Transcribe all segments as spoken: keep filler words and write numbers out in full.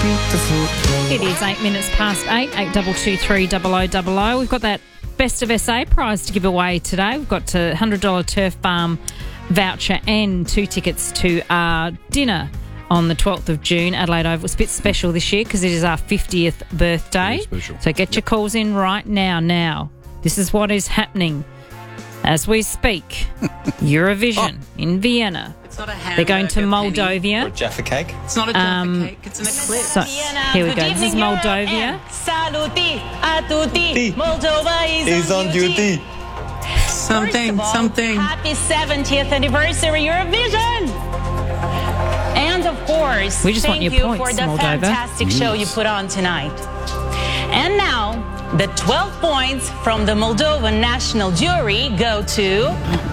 It is eight minutes past eight, eight double two three double o double o. We've got that Best of S A prize to give away today. We've got a one hundred dollars Turf Farm voucher and two tickets to our dinner on the twelfth of June, Adelaide Oval. It's a bit special this year because it is our fiftieth birthday. So get your calls in right now. Now, this is what is happening as we speak. Eurovision oh. in Vienna. It's not a hamburger, They're going to Moldova. Or a Jaffa cake. It's not a Jaffa Um, cake, it's an eclipse. So, here we go. This is Moldova. Saluti a tutti. Moldova is, Is on duty. Something, First of all, something. Happy seventieth anniversary Eurovision. And of course, We just thank want your you points, for the Moldova. fantastic show you put on tonight. And now, the twelve points from the Moldovan national jury go to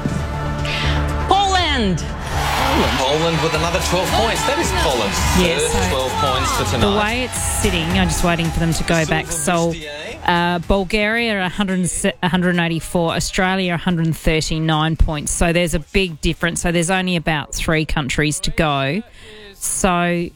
Poland. Poland with another twelve points. That is Poland's Yes, third so twelve points for tonight. The way it's sitting, I'm just waiting for them to go back. So, uh, Bulgaria one hundred, one hundred eighty-four, Australia one hundred thirty-nine points. So there's a big difference. So there's only about three countries to go. So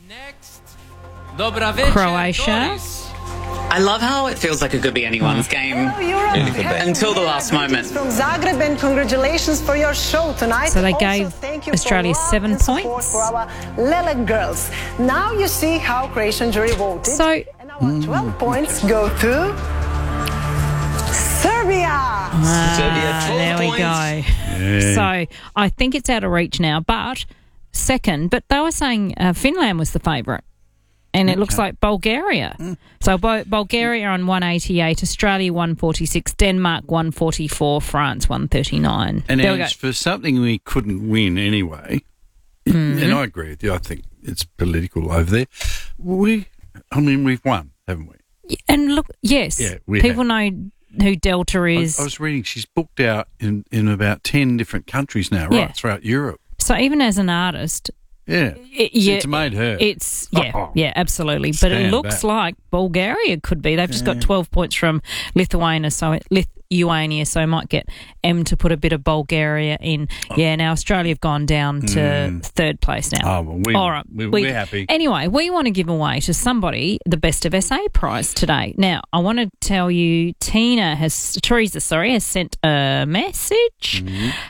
Croatia. I love how it feels like it could be anyone's game until the last moment. From Zagreb, and congratulations for your show tonight. So they Also, gave thank you Australia for love seven and support points. for our Lele girls. Now you see how Croatian jury voted. So and our twelve points go to Serbia. Ah, twelve there we points. go. So I think it's out of reach now, but second, but they were saying uh, Finland was the favourite. And it Okay. looks like Bulgaria. Mm. So Bo- Bulgaria on one eighty-eight, Australia one forty-six, Denmark one forty-four, France one thirty-nine. And there we go. as for something we couldn't win anyway, Mm-hmm. and I agree with you, I think it's political over there. We, I mean, we've won, haven't we? And look, yes, Yeah, we people know who Delta I, is. I was reading she's booked out in, in about ten different countries now, right, Yeah. throughout Europe. So even as an artist, Yeah, it, yeah, it's made her. It's, yeah, Oh. yeah, absolutely. But it Stand looks back. like Bulgaria could be. They've just got twelve points from Lithuania, so it, Lithuania, so might get M to put a bit of Bulgaria in. Yeah, now Australia have gone down to third place now. Oh, well, we, All right. we, We- we're happy. Anyway, we want to give away to somebody the Best of S A prize today. Now, I want to tell you, Tina has, Teresa, sorry, has sent a message.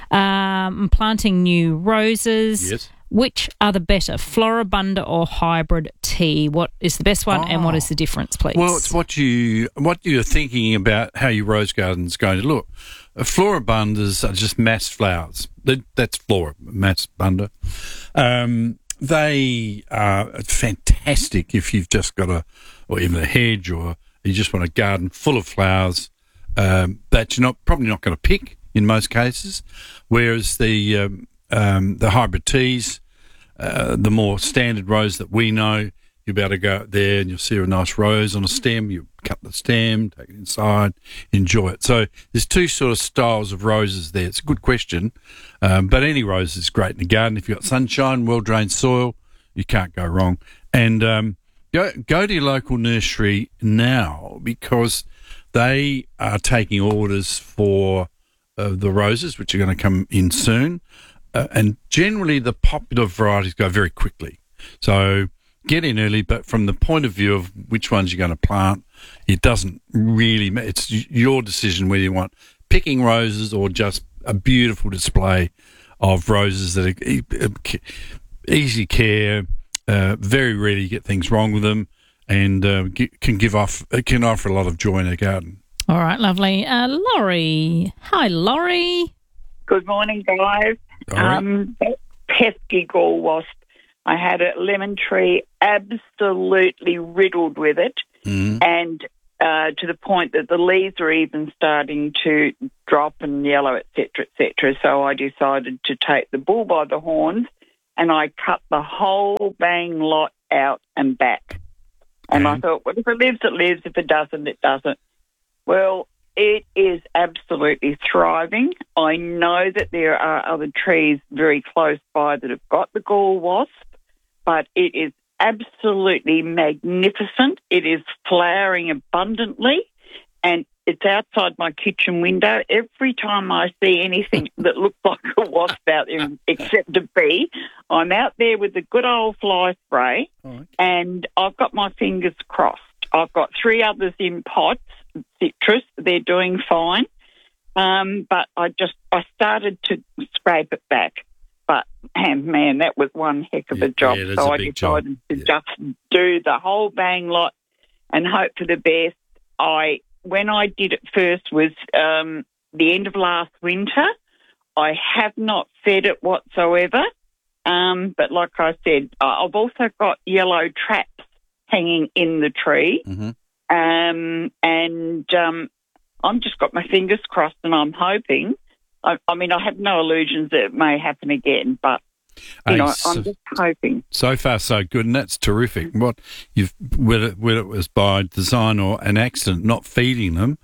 Um, planting new roses. Yes. Which are the better, Floribunda or hybrid tea? What is the best one, and what is the difference, please? Well, it's what you what you're thinking about how your rose garden's going to look. Uh, Floribundas are just mass flowers. That- That's flora, mass bunda. Um, they are fantastic if you've just got a, or even a hedge, or you just want a garden full of flowers um, that you're not probably not going to pick in most cases. Whereas the um, um, the hybrid teas, uh, the more standard rose that we know, you'll be able to go out there and you'll see a nice rose on a stem. You cut the stem, take it inside, enjoy it. So there's two sort of styles of roses there. It's a good question, um, but any rose is great in the garden. If you've got sunshine, well-drained soil, you can't go wrong. And um, go, go to your local nursery now because they are taking orders for uh, the roses, which are going to come in soon. Uh, and generally the popular varieties go very quickly. So get in early, but from the point of view of which ones you're going to plant, it doesn't really matter. It's your decision whether you want picking roses or just a beautiful display of roses that are e- easy care, uh, very rarely you get things wrong with them, and uh, can give off can offer a lot of joy in a garden. All right, lovely. Uh, Laurie. Hi, Laurie. Good morning, guys. All right. Um, that pesky gall wasp. I had a lemon tree absolutely riddled with it, Mm. and uh, to the point that the leaves were even starting to drop and yellow, et cetera, et cetera. So I decided to take the bull by the horns, and I cut the whole bang lot out and back. And I And? thought, well, if it lives, it lives. If it doesn't, it doesn't. Well, it is absolutely thriving. I know that there are other trees very close by that have got the gall wasp, but it is absolutely magnificent. It is flowering abundantly, and it's outside my kitchen window. Every time I see anything that looks like a wasp out there, except a bee, I'm out there with the good old fly spray, oh, okay. and I've got my fingers crossed. I've got three others in pots, citrus. They're doing fine. Um, but I just, I started to scrape it back. But, and man, that was one heck of yeah, a job. Yeah, so a I big decided job. to yeah. just do the whole bang lot and hope for the best. I, when I did it first was um, the end of last winter. I have not fed it whatsoever. Um, but like I said, I've also got yellow traps hanging in the tree. Mm-hmm. Um, and um, I've just got my fingers crossed and I'm hoping. I, I mean, I have no illusions that it may happen again, but, you Hey, know, so, I'm just hoping. So far, so good, and that's terrific. What you've, whether, whether it was by design or an accident, not feeding them.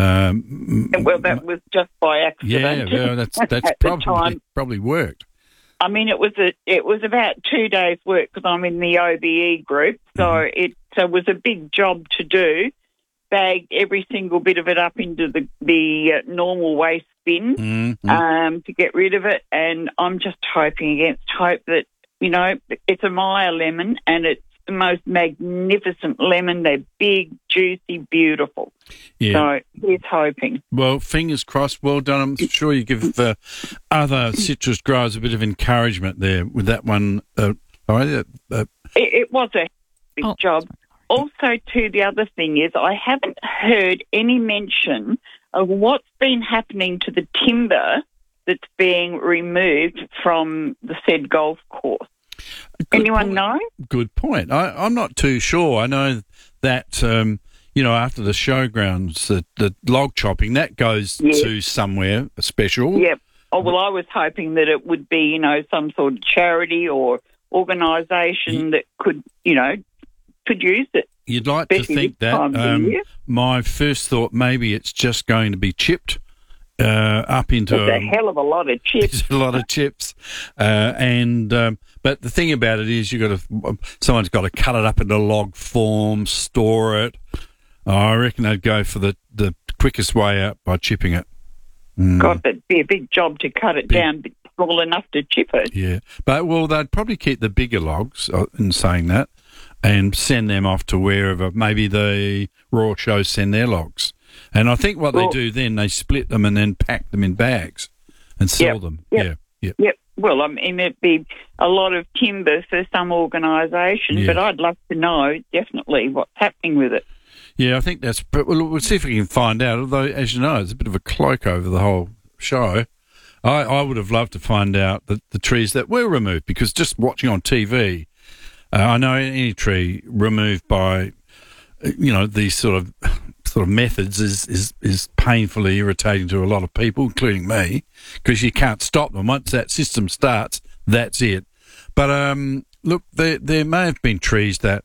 Um, well, that was just by accident. Yeah, well, that's that's probably probably worked. I mean, it was a, it was about two days' work because I'm in the O B E group, so mm-hmm. it so was a big job to do. Bagged every single bit of it up into the the uh, normal waste bin mm-hmm. um, to get rid of it, and I'm just hoping against hope that, you know, it's a Meyer lemon and it's the most magnificent lemon. They're big, juicy, beautiful. Yeah. So here's hoping. Well, fingers crossed. Well done. I'm sure you give uh, other citrus growers a bit of encouragement there with that one. Uh, all right, uh, it, it was a big oh. job. Also, too, the other thing is I haven't heard any mention of what's been happening to the timber that's being removed from the said golf course. Good Anyone point. know? Good point. I, I'm not too sure. I know that, um, you know, after the showgrounds, the, the log chopping, that goes yes. to somewhere special. Yep. Oh, well, I was hoping that it would be, you know, some sort of charity or organisation yeah. that could, you know, could use it. You'd like to think that. Um, my first thought, maybe it's just going to be chipped uh, up into it's a, a hell of a lot of chips. It's a lot of chips, uh, and um, but the thing about it is, you got to someone's got to cut it up into log form, store it. Oh, I reckon they'd go for the, the quickest way out by chipping it. Mm. God, that'd be a big job to cut it big. down small enough to chip it. Yeah, but well, they'd probably keep the bigger logs. In saying that. And send them off to wherever, maybe the Royal Show send their logs. And I think what well, they do then, they split them and then pack them in bags and sell yep, them. Yep, yeah, yep. Yep. Well, I mean, it'd be a lot of timber for some organisation, yeah. but I'd love to know definitely what's happening with it. Yeah, I think that's... But we'll, we'll see if we can find out, although, as you know, it's a bit of a cloak over the whole show. I, I would have loved to find out the, the trees that were removed, because just watching on T V... Uh, I know any tree removed by, you know, these sort of sort of methods is, is, is painfully irritating to a lot of people, including me, because you can't stop them. Once that system starts, that's it. But um, look, there there may have been trees that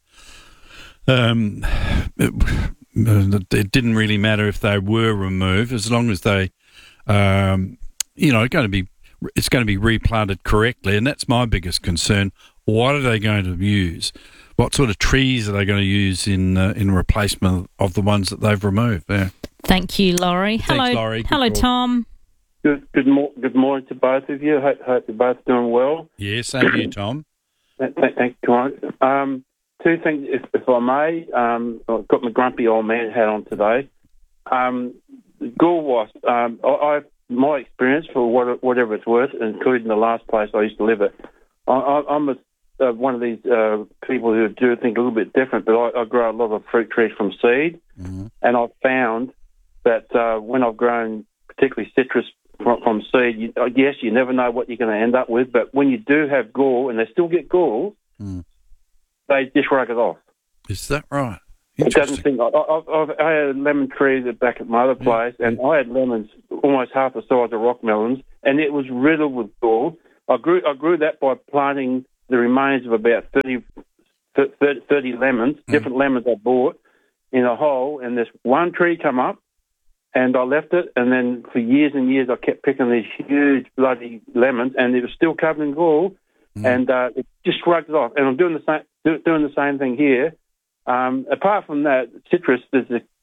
um, it, it didn't really matter if they were removed, as long as they, um, you know, going to be it's going to be replanted correctly, and that's my biggest concern. What are they going to use? What sort of trees are they going to use in uh, in replacement of the ones that they've removed? Yeah. Thank you, Laurie. Thanks, Hello, Laurie. Good hello, call. Tom. Good good, mo- good morning to both of you. Hope, hope you're both doing well. Yeah, same to you, Tom. Thank, thank you. Um, two things, if, if I may. Um, I've got my grumpy old man hat on today. Um, ghoul wasp. Um, I, I my experience for what, whatever it's worth, including the last place I used to live at. I, I, I'm a Uh, one of these uh, people who do think a little bit different, but I, I grow a lot of fruit trees from seed, mm-hmm. and I've found that uh, when I've grown particularly citrus from, from seed, you, uh, yes, you never know what you're going to end up with, but when you do have gall, and they still get gall, mm. they just rug it off. Is that right? It doesn't think. I, I've, I've, I had a lemon tree back at my other place, yeah. and I had lemons almost half the size of rock melons, and it was riddled with gall. I grew I grew that by planting the remains of about thirty, thirty, thirty lemons, mm. different lemons I bought, in a hole, and this one tree come up, and I left it, and then for years and years I kept picking these huge bloody lemons, and it was still covered in gall, mm. and uh, it just shrugged it off. And I'm doing the same, do, doing the same thing here. Um, apart from that, citrus, there's a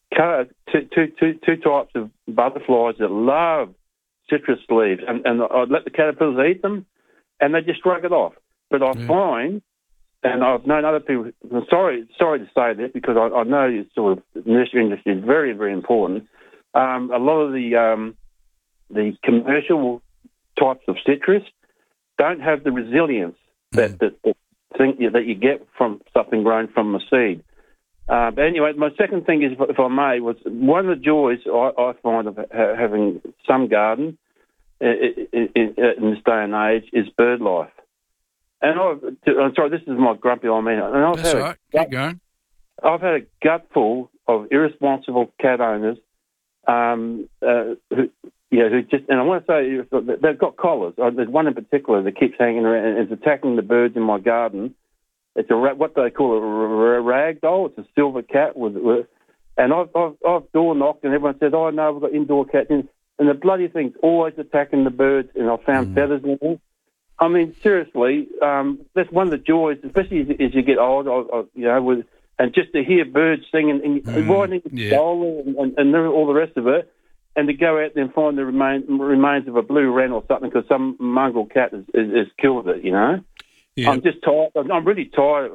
two, two, two, two types of butterflies that love citrus leaves, and, and I'd let the caterpillars eat them, and they just shrug it off. But I yeah. find, and I've known other people, I'm sorry, sorry to say this because I, I know it's sort of, the nursery industry is very, very important. Um, a lot of the um, the commercial types of citrus don't have the resilience that, mm. that, that, think, that you get from something grown from a seed. Uh, but anyway, my second thing is, if I may, was one of the joys I, I find of ha- having some garden in, in, in this day and age is bird life. And I've, I'm sorry, this is my grumpy old man. And I've That's had right. A, Keep going. I've had a gut full of irresponsible cat owners um, uh, who, yeah, who just, and I want to say they've got collars. There's one in particular that keeps hanging around and is attacking the birds in my garden. It's a what they call a rag doll. It's a silver cat with, with and I've, I've I've door knocked and everyone said, "Oh no, we've got indoor cats," and, and the bloody thing's always attacking the birds. And I found mm. feathers in it. I mean, seriously, um, that's one of the joys, especially as, as you get older. I, I, you know, with and just to hear birds singing and mm. riding yeah. solar and, and, and all the rest of it, and to go out there and find the remain, remains of a blue wren or something because some mongrel cat has, has, has killed it. You know. Yeah. I'm just tired. I'm really tired.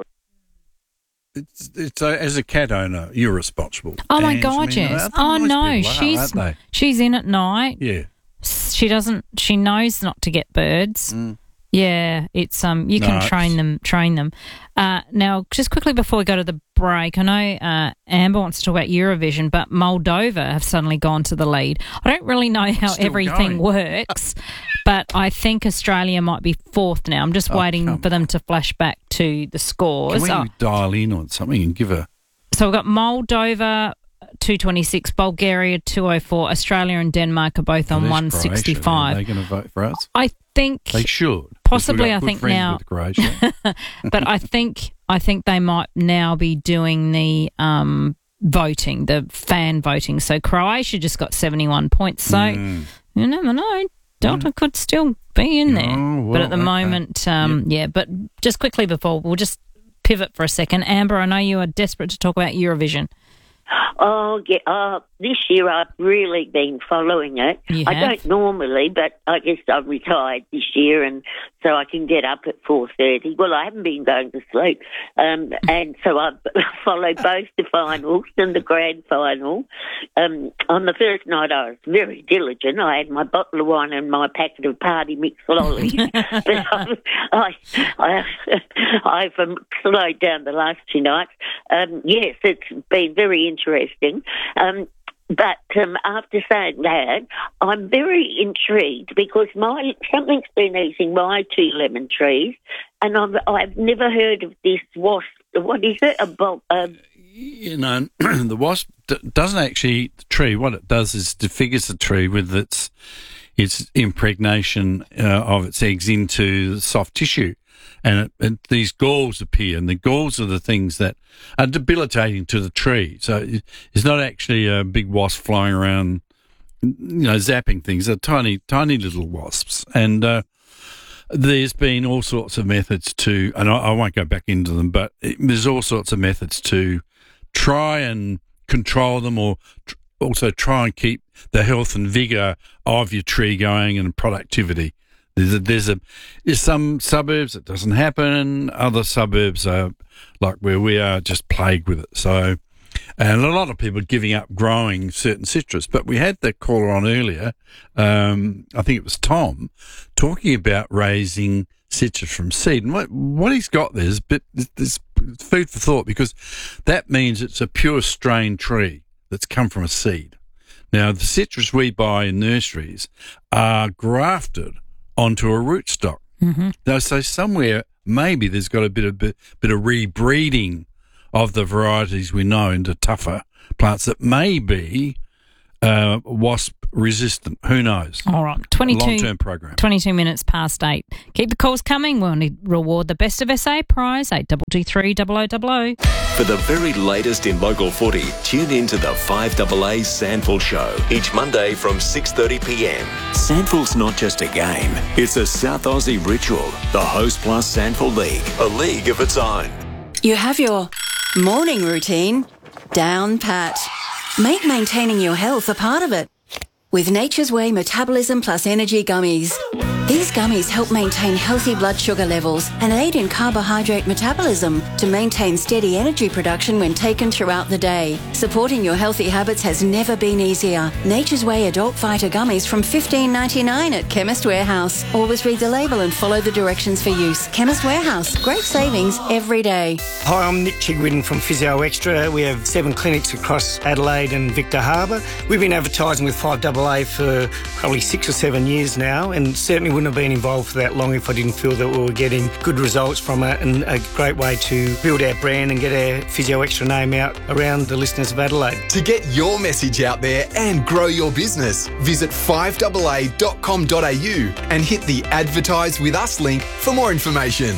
It's, it's uh, as a cat owner, you're responsible. Oh my and, God, I mean, yes. Oh no, she's are, she's in at night. Yeah, she doesn't. She knows not to get birds. Mm. Yeah, it's um. You can no, train them. Train them. Uh, now, just quickly before we go to the break, I know uh, Amber wants to talk about Eurovision, but Moldova have suddenly gone to the lead. I don't really know how Still everything going. works, but I think Australia might be fourth now. I'm just oh, waiting for them to flash back to the scores. Can we oh. dial in on something and give a? So we've got Moldova two twenty-six, Bulgaria two oh four, Australia and Denmark are both on one sixty-five. Are they going to vote for us? I think they should. Possibly, I think now. With Croatia. But I think I think they might now be doing the um, voting, the fan voting. So Croatia just got seventy-one points. So mm. you never know. Delta mm. could still be in there. Oh, well, but at the okay. moment, um, yeah. yeah. But just quickly before, we'll just pivot for a second. Amber, I know you are desperate to talk about Eurovision. Oh, yeah. Uh, this year I've really been following it. You I have? don't normally, but I guess I've retired this year, and so I can get up at four thirty. Well, I haven't been going to sleep, um, and so I've followed both the finals and the grand final. Um, on the first night, I was very diligent. I had my bottle of wine and my packet of party mix lollies, but I, I, I, I've um, slowed down the last two nights. Um, yes, it's been very interesting. Um, but um, after saying that, I'm very intrigued because my something's been eating my two lemon trees, and I've, I've never heard of this wasp. What is it? A bo- um, you know, the wasp d- doesn't actually eat the tree. What it does is disfigures the tree with its its impregnation uh, of its eggs into the soft tissue. And, it, and these galls appear, and the galls are the things that are debilitating to the tree. So it's not actually a big wasp flying around, you know, zapping things. They're tiny, tiny little wasps. And uh, there's been all sorts of methods to, and I, I won't go back into them, but it, there's all sorts of methods to try and control them, or tr- also try and keep the health and vigour of your tree going and productivity. There's a, there's a there's some suburbs it doesn't happen. Other suburbs are like where we are, just plagued with it. So, and a lot of people are giving up growing certain citrus. But we had that caller on earlier. Um, I think it was Tom talking about raising citrus from seed. And what what he's got there is bit there's food for thought, because that means it's a pure strain tree that's come from a seed. Now the citrus we buy in nurseries are grafted onto a rootstock. Mm-hmm. Now, so somewhere maybe there's got a bit of bit, bit of rebreeding of the varieties we know into tougher plants that may be uh, wasp resistant. Who knows? All right, twenty-two, long-term program. twenty-two minutes past eight. Keep the calls coming. We'll need reward the Best of S A prize, eight two two three double oh double oh. For the very latest in local footy, tune in to the five A A Sandful Show each Monday from six thirty p m. Sandful's not just a game, it's a South Aussie ritual. The Host Plus Sandful League, a league of its own. You have your morning routine down pat. Make maintaining your health a part of it with Nature's Way Metabolism Plus Energy Gummies. These gummies help maintain healthy blood sugar levels and aid in carbohydrate metabolism to maintain steady energy production when taken throughout the day. Supporting your healthy habits has never been easier. Nature's Way Adult Fighter Gummies from fifteen ninety-nine at Chemist Warehouse. Always read the label and follow the directions for use. Chemist Warehouse. Great savings every day. Hi, I'm Nick Chigwin from Physio Extra. We have seven clinics across Adelaide and Victor Harbour. We've been advertising with five double A for probably six or seven years now, and certainly wouldn't have been involved for that long if I didn't feel that we were getting good results from it, and a great way to build our brand and get our Physio Extra name out around the listeners of Adelaide. To get your message out there and grow your business, visit five A A dot com dot a u and hit the Advertise With Us link for more information.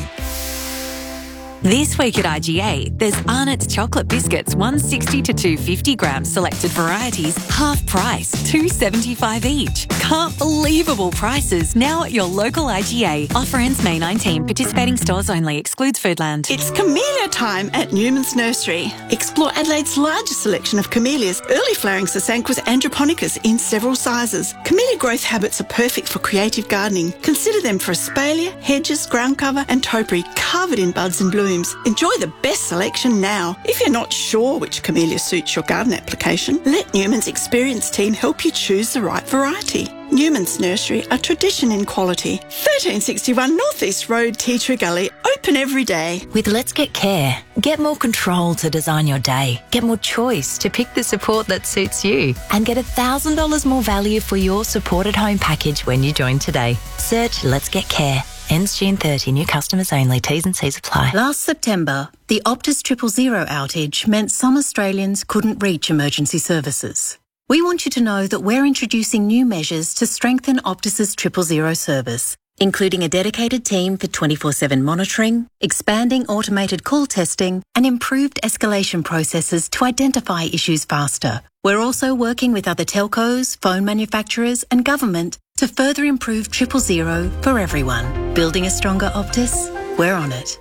This week at I G A, there's Arnott's chocolate biscuits, one sixty to two fifty grams, selected varieties, half price, two seventy-five each. Can't believable prices now at your local I G A. Offer ends May nineteenth. Participating stores only. Excludes Foodland. It's camellia time at Newman's Nursery. Explore Adelaide's largest selection of camellias, early flowering Sasanquas androponicus in several sizes. Camellia growth habits are perfect for creative gardening. Consider them for espalier, hedges, ground cover and topiary covered in buds and blooms. Enjoy the best selection now. If you're not sure which camellia suits your garden application, let Newman's experienced team help you choose the right variety. Newman's Nursery, a tradition in quality. thirteen sixty-one North East Road, Tea Tree Gully, open every day. With Let's Get Care, get more control to design your day. Get more choice to pick the support that suits you. And get one thousand dollars more value for your supported home package when you join today. Search Let's Get Care. Ends June thirtieth. New customers only. T's and C's apply. Last September, the Optus Triple Zero outage meant some Australians couldn't reach emergency services. We want you to know that we're introducing new measures to strengthen Optus's Triple Zero service, including a dedicated team for twenty-four seven monitoring, expanding automated call testing, and improved escalation processes to identify issues faster. We're also working with other telcos, phone manufacturers, and government to further improve Triple Zero for everyone. Building a stronger Optus? We're on it.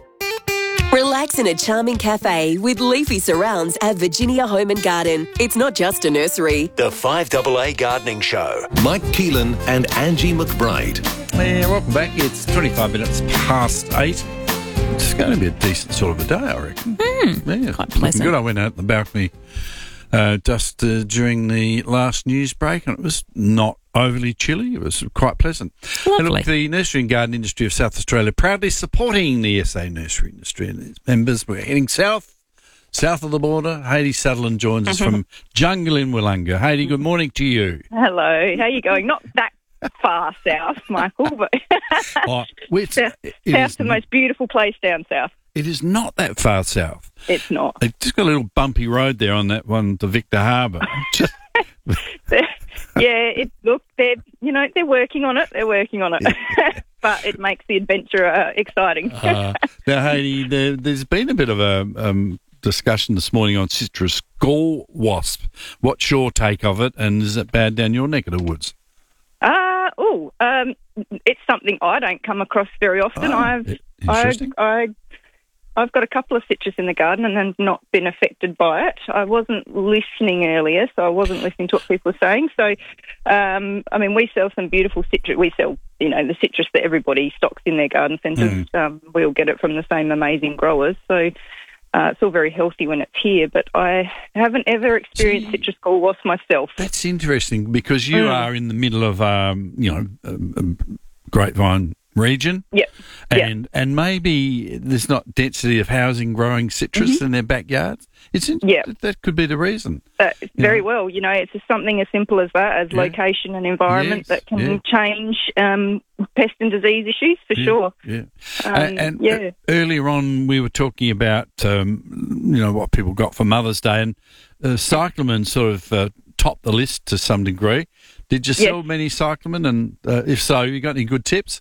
Relax in a charming cafe with leafy surrounds at Virginia Home and Garden. It's not just a nursery. The five A A Gardening Show. Mike Keelan and Angie McBride. Yeah, welcome back. It's twenty-five minutes past eight. It's going to be a decent sort of a day, I reckon. Mm, yeah, quite pleasant. Good. I went out the balcony uh, just uh, during the last news break, and it was not overly chilly. It was quite pleasant. Lovely. And look, the nursery and garden industry of South Australia proudly supporting the S A nursery industry and its members. We're heading south, south of the border. Hayley Sutherland joins us from Jungle in Willunga. Hayley, good morning to you. Hello. How are you going? Not that far south, Michael, but oh, it's, south, it south's is, the most beautiful place down south. It is not that far south. It's not. It's just got a little bumpy road there on that one to Victor Harbour. Just yeah, it look, they're you know they're working on it. They're working on it, yeah. But it makes the adventure uh, exciting. uh, now, Hayley, there, there's been a bit of a um, discussion this morning on citrus gall wasp. What's your take of it, and is it bad down your neck of the woods? Uh, oh, um, it's something I don't come across very often. Oh, I've I, I I've got a couple of citrus in the garden and then not been affected by it. I wasn't listening earlier, so I wasn't listening to what people were saying. So, um, I mean, we sell some beautiful citrus. We sell, you know, the citrus that everybody stocks in their garden centres. Mm. Um, we all get it from the same amazing growers. So uh, it's all very healthy when it's here, but I haven't ever experienced See, citrus gall wasp myself. That's interesting because you mm. are in the middle of, um, you know, um, um, grapevine region. Yep. And yep. and maybe there's not density of housing growing citrus mm-hmm. in their backyards. It's in, yep. that could be the reason. Uh, very know. well. You know, it's just something as simple as that, as yeah. location and environment yes. that can yeah. change um, pest and disease issues for yeah. sure. Yeah. Um, and and yeah. earlier on we were talking about, um, you know, what people got for Mother's Day, and uh, cyclamen sort of uh, topped the list to some degree. Did you sell yes. many cyclamen? And uh, if so, you got any good tips?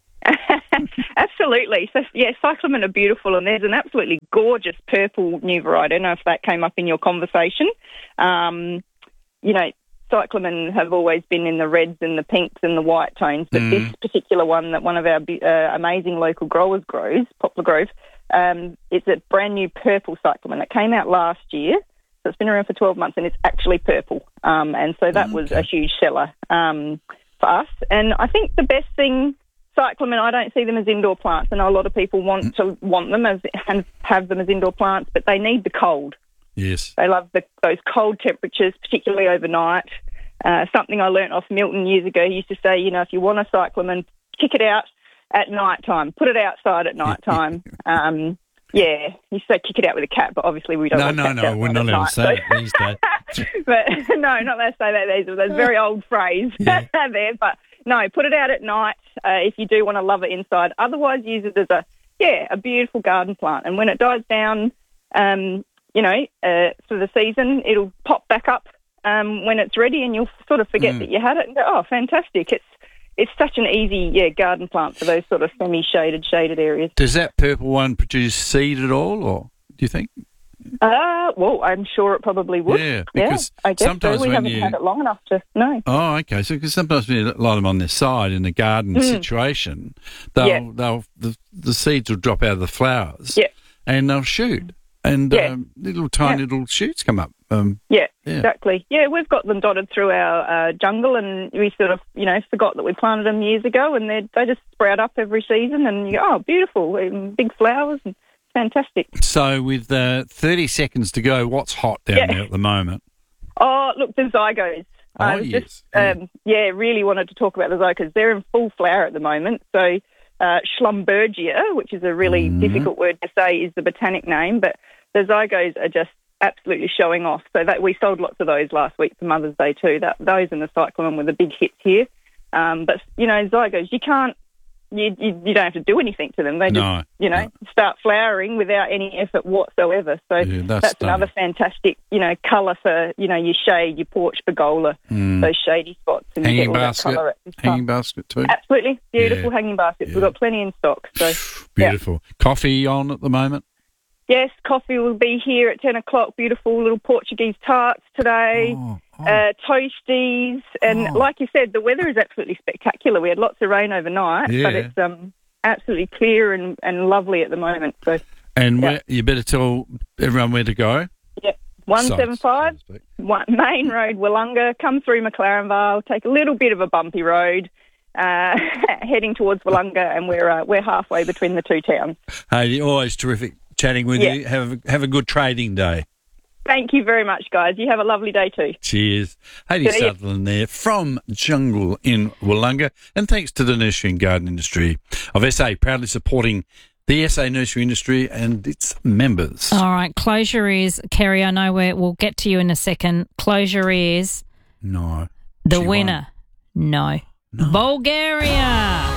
Absolutely. So, yeah, cyclamen are beautiful, and there's an absolutely gorgeous purple new variety. I don't know if that came up in your conversation. Um, you know, cyclamen have always been in the reds and the pinks and the white tones, but mm. this particular one that one of our uh, amazing local growers grows, Poplar Grove, um, it's a brand new purple cyclamen that came out last year. So it's been around for twelve months, and it's actually purple. Um, and so that okay. was a huge seller um, for us. And I think the best thing, cyclamen, I don't see them as indoor plants. I know a lot of people want mm. to want them as and have them as indoor plants, but they need the cold. Yes. They love the, those cold temperatures, particularly overnight. Uh, something I learnt off Milton years ago. He used to say, you know, if you want a cyclamen, kick it out at night time. Put it outside at night time. um, yeah, he used to say kick it out with a cat, but obviously we don't no, want no, cats no, we're not allowed to say so. it these days. But no, not allowed to say that these days. That's a very old phrase yeah. there. But no, put it out at night uh, if you do want to love it inside. Otherwise, use it as a, yeah, a beautiful garden plant. And when it dies down, um, you know, uh, for the season, it'll pop back up um, when it's ready, and you'll sort of forget mm. that you had it and go, oh, fantastic. It's it's such an easy, yeah, garden plant for those sort of semi-shaded, shaded areas. Does that purple one produce seed at all, or do you think? Uh, well, I'm sure it probably would. Yeah, because yeah, I guess sometimes so. We when haven't you... had it long enough to know. Oh, okay. So because sometimes when you light them on their side in a garden mm. situation, they'll, yeah. they'll the, the seeds will drop out of the flowers yeah. and they'll shoot. And yeah. um, little tiny yeah. little shoots come up. Um, yeah, yeah, exactly. Yeah, we've got them dotted through our uh, jungle, and we sort of, you know, forgot that we planted them years ago, and they they just sprout up every season, and you go, oh, beautiful, and big flowers, and fantastic. So with uh, thirty seconds to go, what's hot down yeah. there at the moment? Oh, look, the zygos. Oh, I yes. Just, um, yeah, really wanted to talk about the zygos. They're in full flower at the moment, so uh, Schlumbergia, which is a really mm-hmm. difficult word to say, is the botanic name, but the zygos are just absolutely showing off. So that we sold lots of those last week for Mother's Day too. That those and the cyclamen were the big hits here. Um, but you know, zygos, you can't, you, you you don't have to do anything to them. They just, no, you know, no. start flowering without any effort whatsoever. So yeah, that's, that's another fantastic, you know, colour for, you know, your shade, your porch pergola, mm. those shady spots. And hanging you get all basket, that colour at this hanging time. basket too. Absolutely beautiful yeah. hanging baskets. Yeah. We've got plenty in stock. So beautiful. Yeah. Coffee on at the moment. Yes, coffee will be here at ten o'clock. Beautiful little Portuguese tarts today, oh, oh. Uh, toasties. And oh. like you said, the weather is absolutely spectacular. We had lots of rain overnight, yeah. but it's um, absolutely clear and, and lovely at the moment. So, And yeah. where, you better tell everyone where to go. Yep, one seventy-five, one, Main Road, Wollonga. Come through McLaren Vale, take a little bit of a bumpy road, uh, heading towards Wollonga, and we're uh, we're halfway between the two towns. Hey, always terrific chatting with yeah. you. Have a, have a good trading day. Thank you very much, guys. You have a lovely day too. Cheers. Hayley See you. Sutherland there from Jungle in Wollonga. And thanks to the nursery and garden industry of S A, proudly supporting the S A nursery industry and its members. All right, close your ears. Kerry, I know where we'll get to you in a second. Close your ears. No. The She winner. No. No. Bulgaria.